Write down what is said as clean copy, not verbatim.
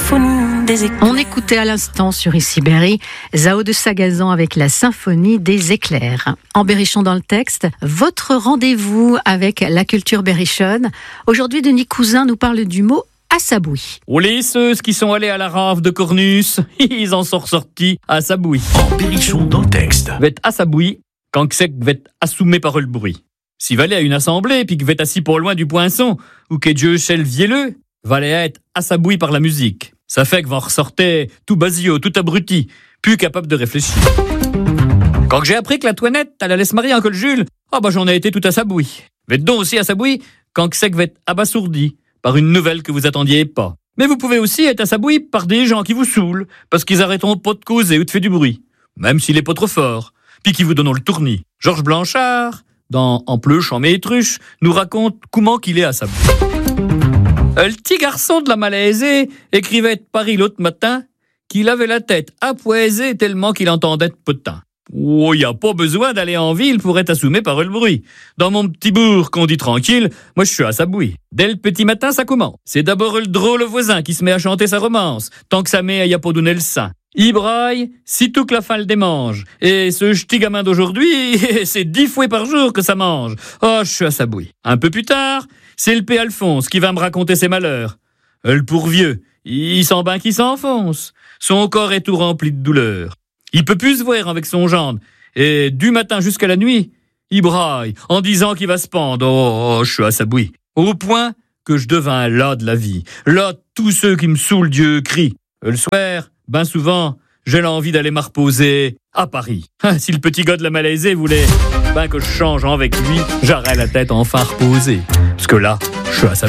symphonie des éclairs. On écoutait à l'instant sur Ici Berry, Zao de Sagazan avec la symphonie des éclairs. En berrichon dans le texte, votre rendez-vous avec la culture berrichonne. Aujourd'hui, Denis Cousin nous parle du mot assabouille. Olé, ceux qui sont allés à la rave de Cornus, ils en sont ressortis assabouille. En berrichon dans le texte. Vet assabouille, quand que c'est que vet assoumé par le bruit. Si valait à une assemblée, puis que vet assis pas loin du poinçon, ou que Dieu chez le vielleux, valait être assabouille par la musique. Ça fait que v'en ressortait tout basio, tout abruti, plus capable de réfléchir. Quand j'ai appris que la Toinette, elle allait se marier en col Jules, j'en ai été tout assabouille. Vet donc aussi assabouille, quand que c'est que vet abasourdi par une nouvelle que vous attendiez pas. Mais vous pouvez aussi être assabouille par des gens qui vous saoulent, parce qu'ils arrêteront pas de causer ou de faire du bruit, même s'il est pas trop fort, puis qui vous donnent le tournis. Georges Blanchard, dans En pleuche, en métruche, nous raconte comment qu'il est assabouille. Le petit garçon de la Malaisée écrivait de Paris l'autre matin qu'il avait la tête appoisée tellement qu'il entendait de potin. Oh, y a pas besoin d'aller en ville pour être assommé par le bruit. Dans mon petit bourg qu'on dit tranquille, moi je suis assabouille. Dès le petit matin, ça commence. C'est d'abord le drôle voisin qui se met à chanter sa romance, tant que sa mère y a pas donné le sein. Il braille, sitôt que la faim le démange. Et ce ch'ti gamin d'aujourd'hui, c'est 10 fois par jour que ça mange. Oh, je suis assabouille. Un peu plus tard, c'est le P. Alphonse qui va me raconter ses malheurs. Le pourvieux, il sent bien qu'il s'enfonce. Son corps est tout rempli de douleur. Il peut plus se voir avec son gendre. Et du matin jusqu'à la nuit, il braille en disant qu'il va se pendre. Oh, je suis assabouille. Au point que je devins las de la vie. Las de tous ceux qui me saoulent, Dieu crie. Le soir, ben souvent, j'ai l'envie d'aller me reposer à Paris. Si le petit gars de la Malaisée voulait que je change avec lui, j'aurais la tête enfin reposée. Parce que là, je suis assabouille.